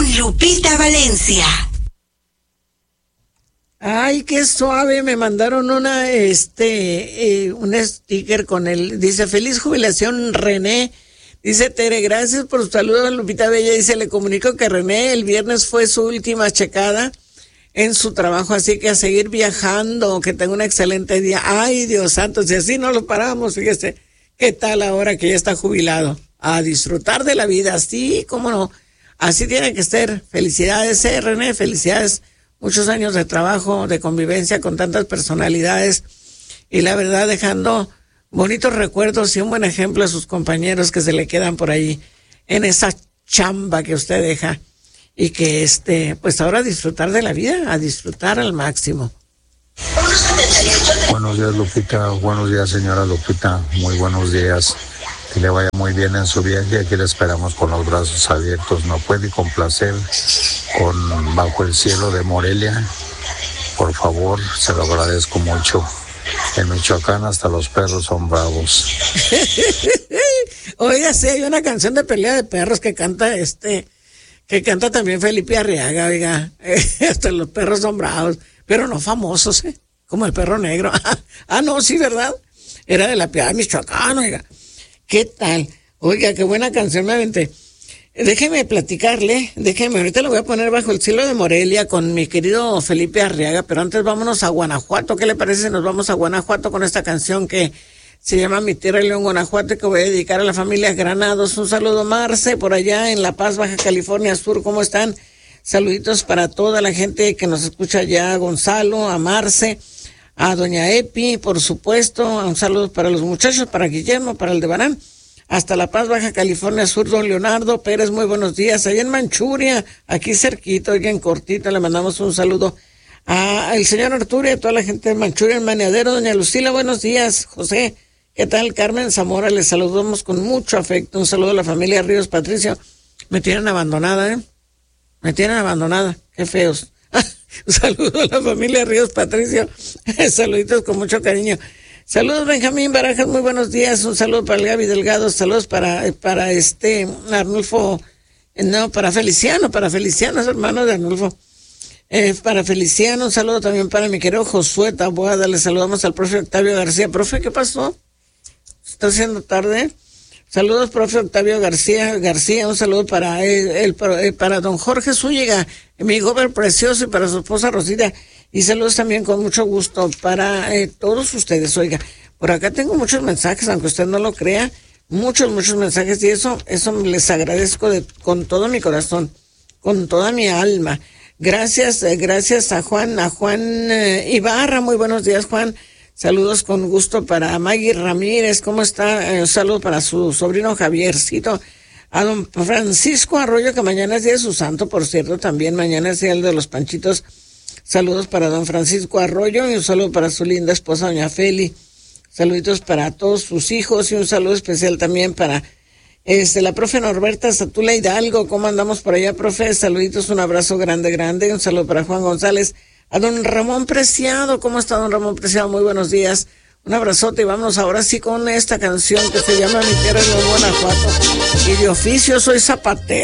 con Lupita Valencia. Ay, qué suave, me mandaron un sticker con él, dice, feliz jubilación René, dice Tere, gracias por su saludo, Lupita Bella, dice, le comunico que René el viernes fue su última checada en su trabajo, así que a seguir viajando, que tenga un excelente día. Ay, Dios santo, si así no lo paramos, fíjese, qué tal ahora que ya está jubilado, a disfrutar de la vida, sí, cómo no, así tiene que ser, felicidades, René, felicidades. Muchos años de trabajo, de convivencia con tantas personalidades y la verdad dejando bonitos recuerdos y un buen ejemplo a sus compañeros que se le quedan por ahí en esa chamba que usted deja y que pues ahora disfrutar de la vida, a disfrutar al máximo. Buenos días, Lupita, buenos días, señora Lupita, muy buenos días. Que le vaya muy bien en su viaje. Aquí le esperamos con los brazos abiertos. No puede complacer con Bajo el Cielo de Morelia. Por favor, se lo agradezco mucho. En Michoacán hasta los perros son bravos. Oiga, sí, hay una canción de pelea de perros que canta que canta también Felipe Arriaga, oiga. Hasta los perros son bravos, pero no famosos, como el perro negro. No, sí, ¿verdad? Era de la Piedad de Michoacán, oiga. ¿Qué tal? Oiga, qué buena canción me aventé. Déjeme platicarle, ahorita lo voy a poner Bajo el Cielo de Morelia con mi querido Felipe Arriaga, pero antes vámonos a Guanajuato. ¿Qué le parece si nos vamos a Guanajuato con esta canción que se llama Mi Tierra León, Guanajuato, que voy a dedicar a la familia Granados? Un saludo, Marce, por allá en La Paz, Baja California Sur, ¿cómo están? Saluditos para toda la gente que nos escucha allá, a Gonzalo, a Marce, a doña Epi, por supuesto, un saludo para los muchachos, para Guillermo, para Aldebarán, hasta La Paz, Baja California Sur, don Leonardo Pérez, muy buenos días, allá en Manchuria, aquí cerquito, oigan, cortito, le mandamos un saludo al señor Arturo y a toda la gente de Manchuria, en Maneadero, doña Lucila, buenos días, José, ¿qué tal? Carmen Zamora, les saludamos con mucho afecto, un saludo a la familia Ríos Patricio, me tienen abandonada, qué feos. Un saludo a la familia Ríos Patricio, saluditos con mucho cariño. Saludos Benjamín Barajas, muy buenos días, un saludo para el Gaby Delgado, saludos para Arnulfo, para Feliciano, es hermano de Arnulfo. Para Feliciano, un saludo también para mi querido Josué Taboada, le saludamos al profe Octavio García. Profe, ¿qué pasó? ¿Está haciendo tarde? Saludos, profe Octavio García, un saludo para para don Jorge Zúñiga, mi gober precioso, y para su esposa Rosita, y saludos también con mucho gusto para todos ustedes. Oiga, por acá tengo muchos mensajes, aunque usted no lo crea, muchos mensajes, y eso les agradezco con todo mi corazón, con toda mi alma. Gracias a Juan Ibarra, muy buenos días, Juan. Saludos con gusto para Maggie Ramírez, ¿cómo está? Un saludo para su sobrino Javiercito. A don Francisco Arroyo, que mañana es día de su santo, por cierto, también mañana es día de los Panchitos. Saludos para don Francisco Arroyo y un saludo para su linda esposa, doña Feli. Saluditos para todos sus hijos y un saludo especial también para la profe Norberta Satula Hidalgo. ¿Cómo andamos por allá, profe? Saluditos, un abrazo grande. Un saludo para Juan González. A don Ramón Preciado, ¿cómo está don Ramón Preciado? Muy buenos días, un abrazote y vámonos ahora sí con esta canción que se llama Mi Tierra León, Guanajuato, y de oficio soy zapatero.